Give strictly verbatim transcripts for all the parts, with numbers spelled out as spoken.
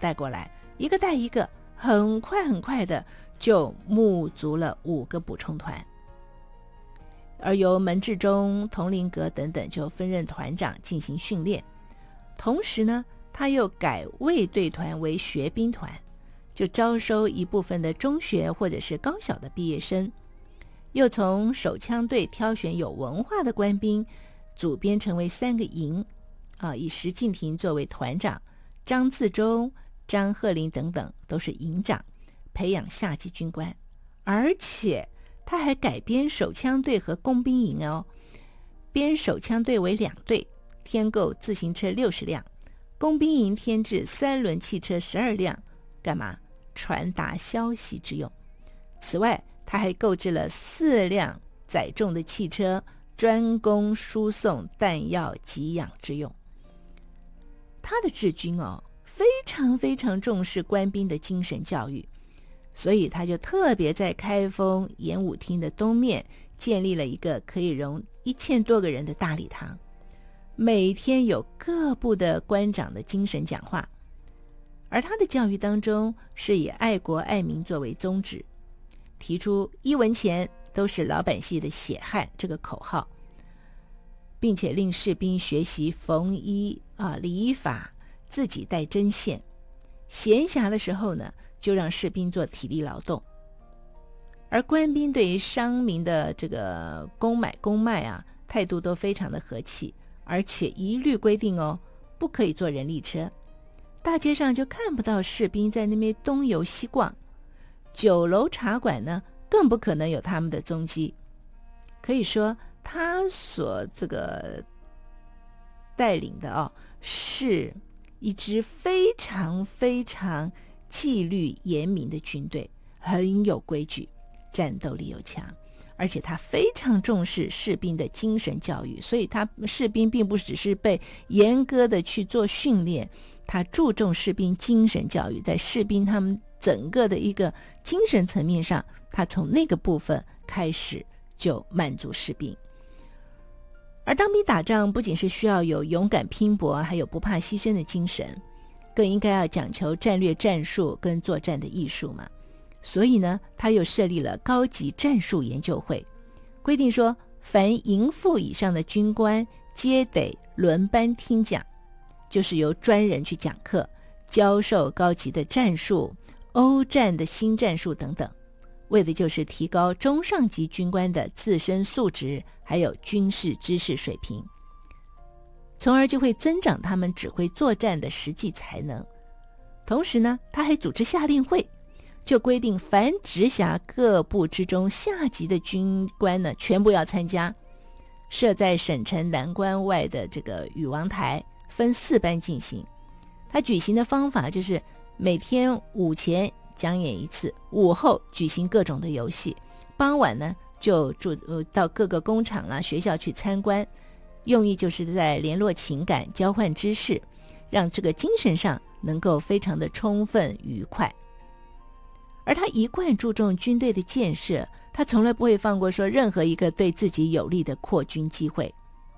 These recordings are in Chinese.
带过来，一个带一个，很快很快的就募足了五个补充团。而由门志忠、佟麟阁等等就分任团长进行训练。同时呢，他又改卫队团为学兵团，就招收一部分的中学或者是高小的毕业生，又从手枪队挑选有文化的官兵，组编成为三个营，啊，以石敬瑭作为团长，张自忠、张鹤龄等等都是营长，培养下级军官。而且他还改编手枪队和工兵营哦，编手枪队为两队，添购自行车六十辆，工兵营添置三轮汽车十二辆，干嘛？传达消息之用。此外，他还购置了四辆载重的汽车，专供输送弹药给养之用。他的治军哦，非常非常重视官兵的精神教育，所以他就特别在开封演武厅的东面建立了一个可以容一千多个人的大礼堂，每天有各部的官长的精神讲话。而他的教育当中是以爱国爱民作为宗旨，提出一文钱都是老百姓的血汗这个口号，并且令士兵学习缝衣啊、礼仪法，自己带针线。闲暇的时候呢，就让士兵做体力劳动。而官兵对于商民的这个公买公卖啊，态度都非常的和气，而且一律规定哦，不可以坐人力车。大街上就看不到士兵在那边东游西逛，酒楼茶馆呢，更不可能有他们的踪迹。可以说，他所这个带领的哦，是一支非常非常纪律严明的军队，很有规矩，战斗力又强，而且他非常重视士兵的精神教育，所以他士兵并不只是被严格的去做训练，他注重士兵精神教育，在士兵他们整个的一个精神层面上，他从那个部分开始就满足士兵。而当兵打仗不仅是需要有勇敢拼搏，还有不怕牺牲的精神，更应该要讲求战略战术跟作战的艺术嘛。所以呢，他又设立了高级战术研究会，规定说凡营副以上的军官皆得轮班听讲，就是由专人去讲课，教授高级的战术、欧战的新战术等等，为的就是提高中上级军官的自身素质，还有军事知识水平，从而就会增长他们指挥作战的实际才能。同时呢，他还组织夏令会，就规定凡直辖各部之中下级的军官呢，全部要参加，设在省城南关外的这个禹王台，分四班进行。他举行的方法就是每天午前讲演一次，午后举行各种的游戏，傍晚呢就住、呃、到各个工厂啦、学校去参观，用意就是在联络情感、交换知识，让这个精神上能够非常的充分愉快。而他一贯注重军队的建设，他从来不会放过说任何一个对自己有利的扩军机会。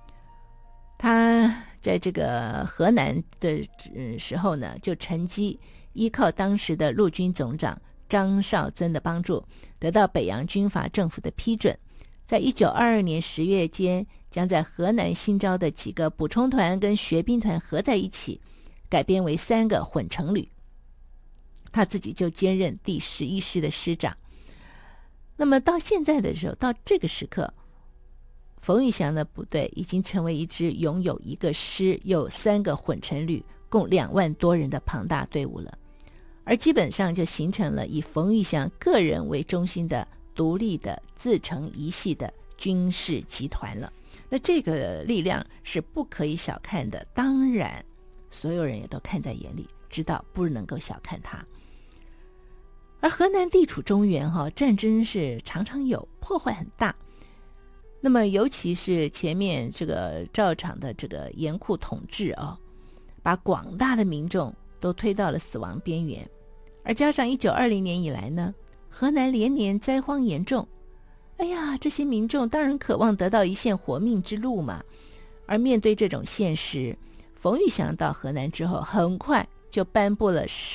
他在这个河南的时候呢，就乘机依靠当时的陆军总长张绍曾的帮助，得到北洋军阀政府的批准，在一九二二年十月间，将在河南新招的几个补充团跟学兵团合在一起，改编为三个混成旅。他自己就兼任第十一师的师长。那么到现在的时候，到这个时刻，冯玉祥的部队已经成为一支拥有一个师又三个混成旅，共两万多人的庞大队伍了，而基本上就形成了以冯玉祥个人为中心的独立的自成一系的军事集团了。那这个力量是不可以小看的，当然所有人也都看在眼里，知道不能够小看他。而河南地处中原、哦、战争是常常有，破坏很大。那么尤其是前面这个赵昶的这个严酷统治啊、哦，把广大的民众都推到了死亡边缘。而加上一九二零年以来呢，河南连年灾荒严重，哎呀，这些民众当然渴望得到一线活命之路嘛。而面对这种现实，冯玉祥到河南之后，很快就颁布了十